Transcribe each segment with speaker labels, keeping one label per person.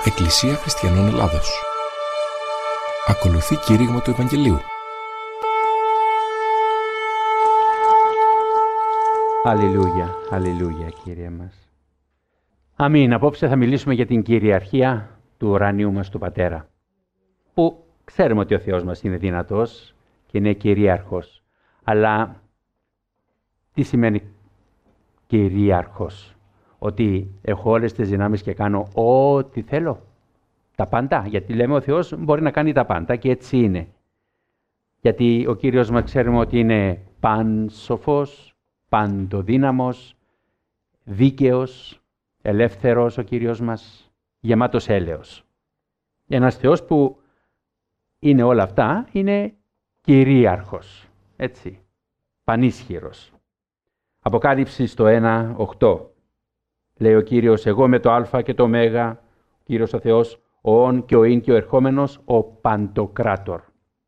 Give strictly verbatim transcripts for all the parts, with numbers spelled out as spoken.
Speaker 1: Εκκλησία Χριστιανών Ελλάδος. Ακολουθεί κήρυγμα του Ευαγγελίου.
Speaker 2: Αλληλούια, αλληλούια Κύριε μας. Αμήν. Απόψε θα μιλήσουμε για την κυριαρχία του ουρανίου μας του Πατέρα. Που ξέρουμε ότι ο Θεός μας είναι δυνατός και είναι κυρίαρχος. Αλλά τι σημαίνει κυρίαρχος? Ότι έχω όλες τις δυνάμεις και κάνω ό,τι θέλω. Τα πάντα. Γιατί λέμε ο Θεός μπορεί να κάνει τα πάντα και έτσι είναι. Γιατί ο Κύριος μας ξέρουμε ότι είναι πανσοφός, παντοδύναμος, δίκαιος, ελεύθερος ο Κύριος μας, γεμάτος έλεος. Ένας Θεός που είναι όλα αυτά, είναι κυρίαρχος, έτσι, πανίσχυρος. Αποκάλυψη στο ένα οκτώ. Λέει ο Κύριος, εγώ με το Α και το Ω, ο Κύριος ο Θεός, ο Ων και ο Ιν και ο ερχόμενος, ο Παντοκράτορ.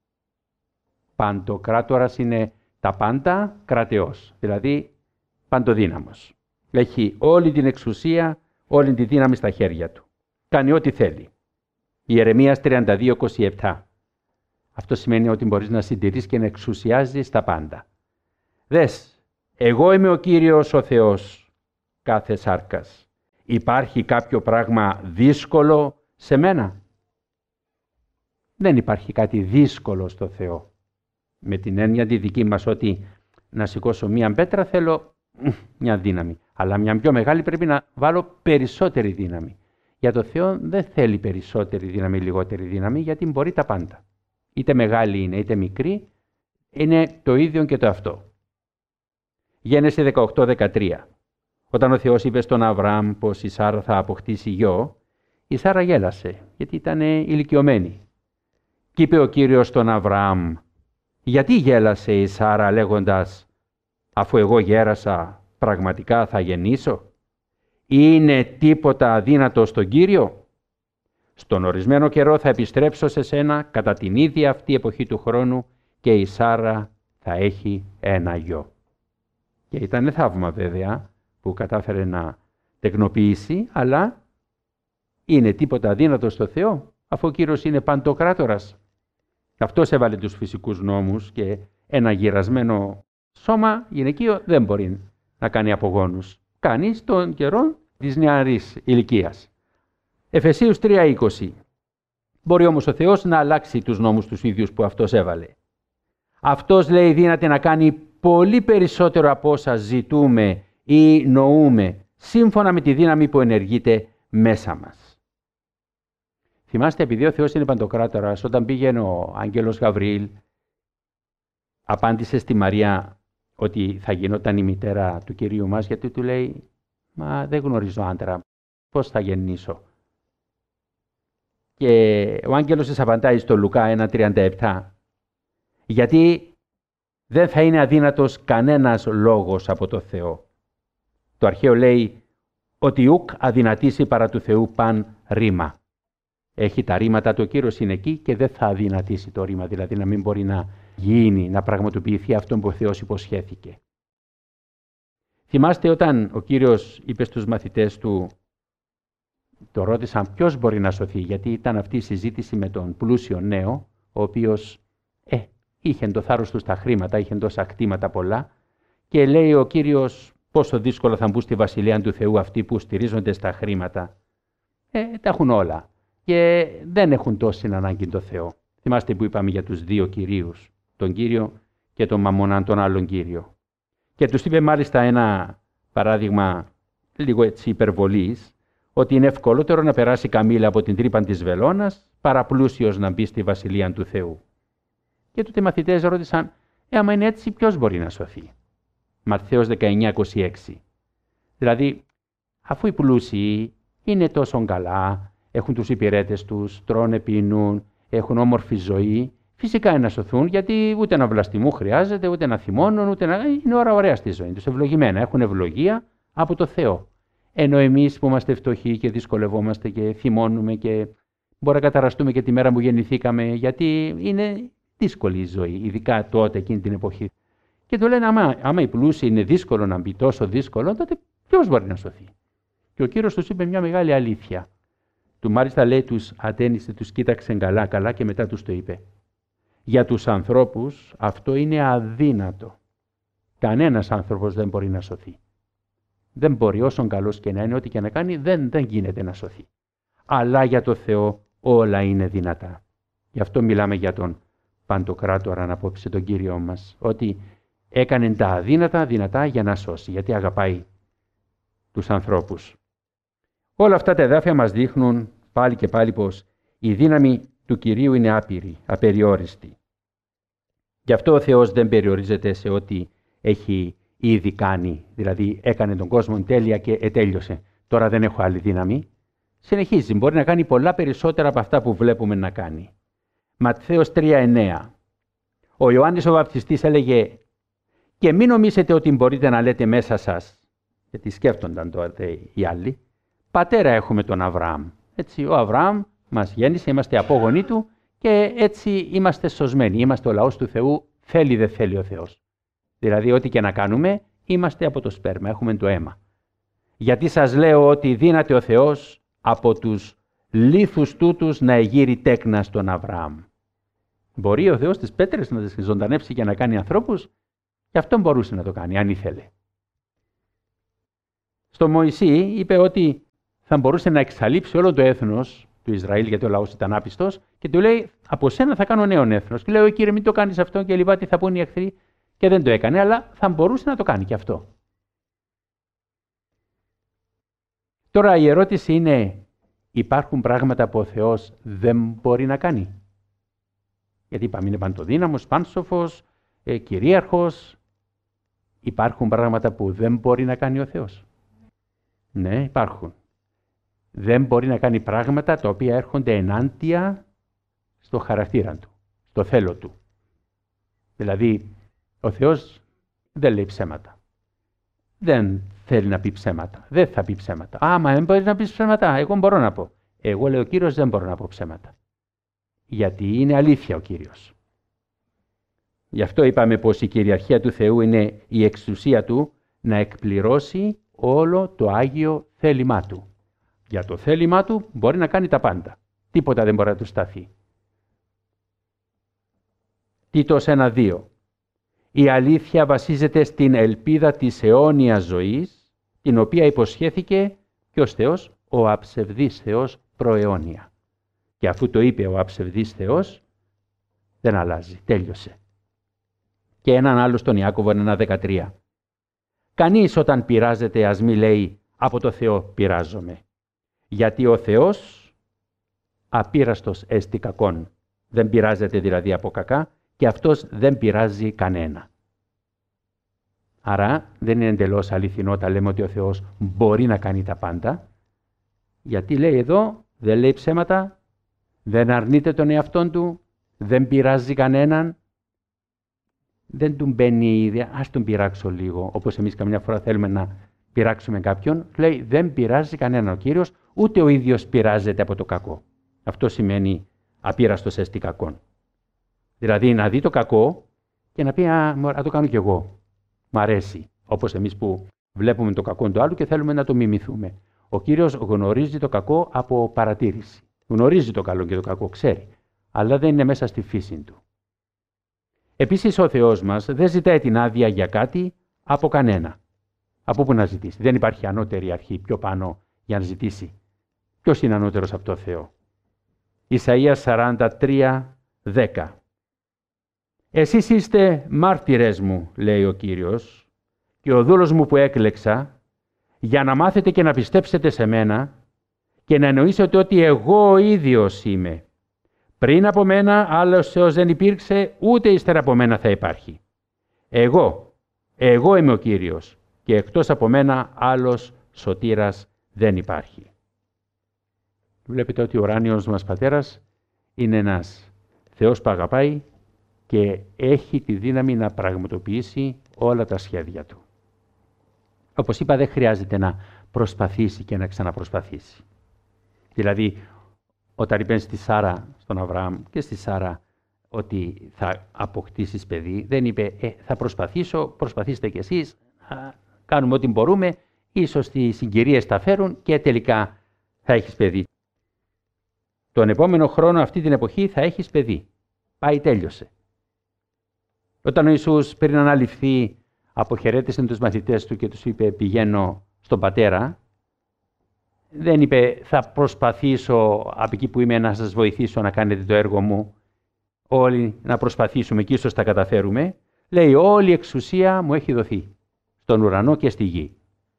Speaker 2: Παντοκράτορας είναι τα πάντα κρατεός, δηλαδή παντοδύναμος. Έχει όλη την εξουσία, όλη τη δύναμη στα χέρια του. Κάνει ό,τι θέλει. Ιερεμίας τριάντα δύο είκοσι επτά. Αυτό σημαίνει ότι μπορείς να συντηρείς και να εξουσιάζεις τα πάντα. Δες, εγώ είμαι ο Κύριος ο Θεός κάθε σάρκας. Υπάρχει κάποιο πράγμα δύσκολο σε μένα? Δεν υπάρχει κάτι δύσκολο στο Θεό. Με την έννοια τη δική μας ότι να σηκώσω μία πέτρα θέλω μια δύναμη. Αλλά μια πιο μεγάλη πρέπει να βάλω περισσότερη δύναμη. Για το Θεό δεν θέλει περισσότερη δύναμη, λιγότερη δύναμη, γιατί μπορεί τα πάντα. Είτε μεγάλη είναι, είτε μικρή, είναι το ίδιο και το αυτό. Γένεση δεκαοκτώ δεκατρία. Όταν ο Θεός είπε στον Αβραάμ πως η Σάρα θα αποκτήσει γιο, η Σάρα γέλασε, γιατί ήταν ηλικιωμένη. Και είπε ο Κύριος στον Αβραάμ, γιατί γέλασε η Σάρα λέγοντας, αφού εγώ γέρασα, πραγματικά θα γεννήσω? Είναι τίποτα αδύνατο στον Κύριο? Στον ορισμένο καιρό θα επιστρέψω σε σένα κατά την ίδια αυτή εποχή του χρόνου και η Σάρα θα έχει ένα γιο. Και ήταν θαύμα βέβαια που κατάφερε να τεκνοποιήσει, αλλά είναι τίποτα αδύνατο στο Θεό, αφού ο Κύριος είναι παντοκράτορας. Αυτός έβαλε τους φυσικούς νόμους και ένα γυρασμένο σώμα γυναικείο δεν μπορεί να κάνει απογόνους. Κάνει στον καιρό της νεαρής ηλικίας. Εφεσίους τρία είκοσι. Μπορεί όμως ο Θεός να αλλάξει τους νόμους τους ίδιους που αυτός έβαλε. Αυτός, λέει, δύναται να κάνει πολύ περισσότερο από όσα ζητούμε ή νοούμε, σύμφωνα με τη δύναμη που ενεργείται μέσα μας. Θυμάστε, επειδή ο Θεός είναι παντοκράτορας, όταν πήγαινε ο άγγελος Γαβριήλ, απάντησε στη Μαρία ότι θα γινόταν η μητέρα του Κυρίου μας, γιατί του λέει, μα δεν γνωρίζω άντρα, πώς θα γεννήσω? Και ο άγγελος της απαντάει στο Λουκά ένα τριάντα επτά, γιατί δεν θα είναι αδύνατος κανένας λόγος από το Θεό. Το αρχαίο λέει ότι ουκ αδυνατήσει παρά του Θεού παν ρήμα. Έχει τα ρήματα του, ο Κύριος είναι εκεί και δεν θα αδυνατήσει το ρήμα, δηλαδή να μην μπορεί να γίνει, να πραγματοποιηθεί αυτό που ο Θεός υποσχέθηκε. Θυμάστε όταν ο Κύριος είπε στους μαθητές του, το ρώτησαν ποιος μπορεί να σωθεί, γιατί ήταν αυτή η συζήτηση με τον πλούσιο νέο, ο οποίος ε, είχε το θάρρος του στα χρήματα, είχε τόσα κτήματα πολλά, και λέει ο Κύριος πόσο δύσκολο θα μπουν στη Βασιλεία του Θεού αυτοί που στηρίζονται στα χρήματα. Ε, τα έχουν όλα και δεν έχουν τόση ανάγκη το Θεό. Θυμάστε που είπαμε για τους δύο κυρίους, τον Κύριο και τον Μαμμονάν, τον άλλον Κύριο. Και τους είπε μάλιστα ένα παράδειγμα λίγο έτσι υπερβολής, ότι είναι ευκολότερο να περάσει καμήλα από την τρύπα της βελόνας παρά πλούσιος να μπει στη Βασιλεία του Θεού. Και τότε οι μαθητές ρώτησαν, ε, άμα είναι έτσι, ποιος μπορεί να σωθεί? Ματθαίος δεκαεννιά είκοσι έξι. Δηλαδή, αφού οι πλούσιοι είναι τόσο καλά, έχουν τους υπηρέτες τους, τρώνε, πίνουν, έχουν όμορφη ζωή, φυσικά είναι να σωθούν, γιατί ούτε να βλαστημού χρειάζεται, ούτε να θυμώνουν, ούτε να... είναι ώρα ωραία στη ζωή τους, ευλογημένα, έχουν ευλογία από το Θεό. Ενώ εμείς που είμαστε φτωχοί και δυσκολευόμαστε και θυμώνουμε και μπορεί να καταραστούμε και τη μέρα που γεννηθήκαμε, γιατί είναι δύσκολη η ζωή, ειδικά τότε εκείνη την εποχή. Και του λένε, άμα, άμα οι πλούσιοι είναι δύσκολο να μπει, τόσο δύσκολο, τότε ποιος μπορεί να σωθεί? Και ο Κύριος τους είπε μια μεγάλη αλήθεια. Του μάλιστα λέει τους ατένιστε, τους κοίταξε καλά καλά και μετά τους το είπε. Για τους ανθρώπους αυτό είναι αδύνατο. Κανένας άνθρωπος δεν μπορεί να σωθεί. Δεν μπορεί, όσον καλός και να είναι, ό,τι και να κάνει, δεν, δεν γίνεται να σωθεί. Αλλά για το Θεό όλα είναι δυνατά. Γι' αυτό μιλάμε για τον Παντοκράτορα απόψε, τον Κύριό μας, ότι έκανε τα αδύνατα δυνατά για να σώσει, γιατί αγαπάει τους ανθρώπους. Όλα αυτά τα εδάφια μας δείχνουν πάλι και πάλι πως η δύναμη του Κυρίου είναι άπειρη, απεριόριστη. Γι' αυτό ο Θεός δεν περιορίζεται σε ό,τι έχει ήδη κάνει, δηλαδή έκανε τον κόσμο τέλεια και ετέλειωσε. Τώρα δεν έχω άλλη δύναμη. Συνεχίζει, μπορεί να κάνει πολλά περισσότερα από αυτά που βλέπουμε να κάνει. Ματθαίος τρία εννέα. Ο Ιωάννης ο Βαπτιστής έλεγε «Και μην νομίζετε ότι μπορείτε να λέτε μέσα σας», γιατί σκέφτονταν τότε οι άλλοι, «Πατέρα έχουμε τον Αβραάμ». Έτσι, ο Αβραάμ μας γέννησε, είμαστε απόγονοί του και έτσι είμαστε σωσμένοι. Είμαστε ο λαός του Θεού, θέλει δεν θέλει ο Θεός. Δηλαδή, ό,τι και να κάνουμε, είμαστε από το σπέρμα, έχουμε το αίμα. Γιατί σας λέω ότι δύναται ο Θεός από τους λίθους τούτους να εγείρει τέκνα στον Αβραάμ. Μπορεί ο Θεός τις πέτρες να τις ζωντανέψει και να κάνει ανθρώπους, και αυτό μπορούσε να το κάνει, αν ήθελε. Στο Μωυσή είπε ότι θα μπορούσε να εξαλείψει όλο το έθνος του Ισραήλ, γιατί ο λαός ήταν άπιστος, και του λέει: από σένα θα κάνω νέο έθνος. Και λέει: Κύριε, μην το κάνεις αυτό, και λοιπά, τι θα πούν οι εχθροί. Και δεν το έκανε, αλλά θα μπορούσε να το κάνει και αυτό. Τώρα η ερώτηση είναι: υπάρχουν πράγματα που ο Θεός δεν μπορεί να κάνει? Γιατί είπαμε, είναι παντοδύναμος, πάνσοφος, ε, κυρίαρχος. Υπάρχουν πράγματα που δεν μπορεί να κάνει ο Θεός? Ναι, υπάρχουν. Δεν μπορεί να κάνει πράγματα τα οποία έρχονται ενάντια στο χαρακτήρα του, στο θέλω του. Δηλαδή, ο Θεός δεν λέει ψέματα. Δεν θέλει να πει ψέματα. Δεν θα πει ψέματα. Άμα δεν μπορεί να πει ψέματα, εγώ μπορώ να πω. Εγώ, λέει ο Κύριος, δεν μπορώ να πω ψέματα. Γιατί είναι αλήθεια ο Κύριος. Γι' αυτό είπαμε πως η κυριαρχία του Θεού είναι η εξουσία του να εκπληρώσει όλο το Άγιο θέλημά του. Για το θέλημά του μπορεί να κάνει τα πάντα. Τίποτα δεν μπορεί να του σταθεί. Τίτος ένα δύο. Η αλήθεια βασίζεται στην ελπίδα της αιώνιας ζωής, την οποία υποσχέθηκε και ως Θεός, ο αψευδής Θεός προαιώνια. Και αφού το είπε ο αψευδής Θεός, δεν αλλάζει, τέλειωσε. Και έναν άλλο στον Ιάκωβο ένα δεκατρία. Κανείς όταν πειράζεται ας μη λέει από το Θεό πειράζομαι. Γιατί ο Θεός απείραστος έστι κακόν. Δεν πειράζεται δηλαδή από κακά και αυτός δεν πειράζει κανένα. Άρα δεν είναι εντελώς αληθινό όταν λέμε ότι ο Θεός μπορεί να κάνει τα πάντα. Γιατί λέει εδώ, δεν λέει ψέματα, δεν αρνείται τον εαυτόν του, δεν πειράζει κανέναν. Δεν του μπαίνει η ιδέα, ας τον πειράξω λίγο, όπως εμείς καμιά φορά θέλουμε να πειράξουμε κάποιον. Λέει, δεν πειράζει κανέναν ο Κύριος, ούτε ο ίδιος πειράζεται από το κακό. Αυτό σημαίνει απείραστος έστι κακόν. Δηλαδή να δει το κακό και να πει, α, α το κάνω κι εγώ. Μ' αρέσει. Όπως εμείς που βλέπουμε το κακό του άλλου και θέλουμε να το μιμηθούμε. Ο Κύριος γνωρίζει το κακό από παρατήρηση. Γνωρίζει το καλό και το κακό, ξέρει. Αλλά δεν είναι μέσα στη φύση του. Επίσης ο Θεός μας δεν ζητάει την άδεια για κάτι από κανένα. Από πού να ζητήσει? Δεν υπάρχει ανώτερη αρχή πιο πάνω για να ζητήσει. Ποιος είναι ανώτερος από το Θεό? Ισαΐας σαράντα τρία δέκα. Εσείς είστε μάρτυρες μου, λέει ο Κύριος, και ο δούλος μου που έκλεξα, για να μάθετε και να πιστέψετε σε μένα και να εννοήσετε ότι εγώ ο ίδιος είμαι. Πριν από μένα άλλος Θεός δεν υπήρξε, ούτε ύστερα από μένα θα υπάρχει. Εγώ, εγώ είμαι ο Κύριος και εκτός από μένα άλλος σωτήρας δεν υπάρχει. Βλέπετε ότι ο ουράνιος μας Πατέρας είναι ένας Θεός που αγαπάει και έχει τη δύναμη να πραγματοποιήσει όλα τα σχέδια του. Όπως είπα, δεν χρειάζεται να προσπαθήσει και να ξαναπροσπαθήσει. Δηλαδή, όταν είπε στη Σάρα, στον Αβραάμ και στη Σάρα ότι θα αποκτήσεις παιδί, δεν είπε ε, θα προσπαθήσω, προσπαθήστε κι εσείς, κάνουμε ό,τι μπορούμε, ίσως οι συγκυρίες τα φέρουν και τελικά θα έχεις παιδί. τον επόμενο χρόνο αυτή την εποχή θα έχεις παιδί. Πάει, τέλειωσε. Όταν ο Ιησούς πριν αναληφθεί αποχαιρέτησε τους μαθητές του και τους είπε πηγαίνω στον Πατέρα, δεν είπε θα προσπαθήσω από εκεί που είμαι να σας βοηθήσω να κάνετε το έργο μου, όλοι να προσπαθήσουμε και ίσως τα καταφέρουμε. Λέει όλη η εξουσία μου έχει δοθεί στον ουρανό και στη γη.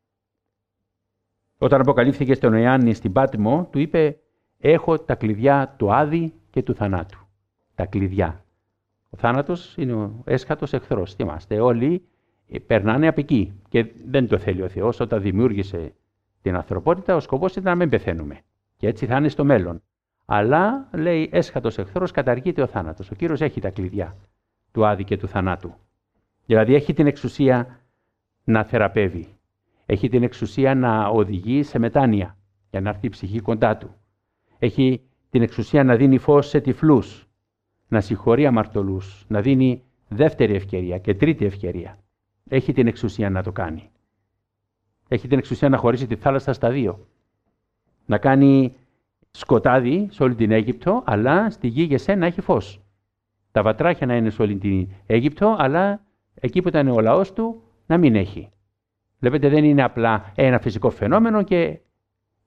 Speaker 2: Όταν αποκαλύφθηκε στον Ιωάννη στην Πάτμο, του είπε έχω τα κλειδιά του Άδη και του θανάτου. Τα κλειδιά. Ο θάνατος είναι ο έσχατος εχθρός. Θυμάστε, όλοι περνάνε από εκεί και δεν το θέλει ο Θεός. Όταν δημιούργησε την ανθρωπότητα, ο σκοπός ήταν να μην πεθαίνουμε. Και έτσι θα είναι στο μέλλον. Αλλά, λέει, έσχατος εχθρός καταργείται ο θάνατος. Ο Κύριος έχει τα κλειδιά του Άδη και του θανάτου. Δηλαδή έχει την εξουσία να θεραπεύει. Έχει την εξουσία να οδηγεί σε μετάνοια για να έρθει η ψυχή κοντά του. Έχει την εξουσία να δίνει φως σε τυφλούς, να συγχωρεί αμαρτωλούς, να δίνει δεύτερη ευκαιρία και τρίτη ευκαιρία. Έχει την εξουσία να το κάνει. Έχει την εξουσία να χωρίσει τη θάλασσα στα δύο. Να κάνει σκοτάδι σε όλη την Αίγυπτο, αλλά στη γη για σένα έχει φως. Τα βατράχια να είναι σε όλη την Αίγυπτο, αλλά εκεί που ήταν ο λαός του να μην έχει. Βλέπετε, δεν είναι απλά ένα φυσικό φαινόμενο και